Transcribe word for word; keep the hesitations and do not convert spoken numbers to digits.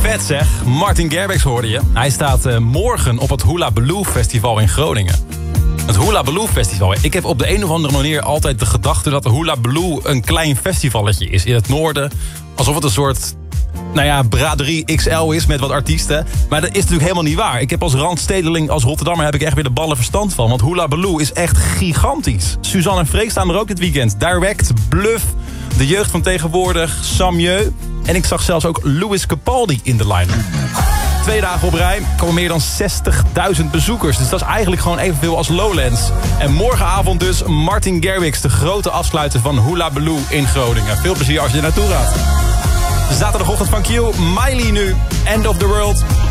Vet zeg, Martin Garrix hoorde je. Hij staat uh, morgen op het Hula Baloo Festival in Groningen. Het Hula Baloo Festival. Ik heb op de een of andere manier altijd de gedachte dat de Hula Baloo een klein festivalletje is in het noorden. Alsof het een soort, nou ja, braderie X L is met wat artiesten. Maar dat is natuurlijk helemaal niet waar. Ik heb als randstedeling, als Rotterdammer, heb ik echt weer de ballen verstand van. Want Hula Baloo is echt gigantisch. Suzanne en Freek staan er ook dit weekend. Direct, Bluff, de jeugd van tegenwoordig, Samieu. En ik zag zelfs ook Louis Capaldi in de line-up. Twee dagen op rij komen meer dan zestigduizend bezoekers. Dus dat is eigenlijk gewoon evenveel als Lowlands. En morgenavond dus Martin Garrix, de grote afsluiter van Hula Baloo in Groningen. Veel plezier als je er naartoe gaat. Zaterdagochtend van Q, Miley nu, End of the World.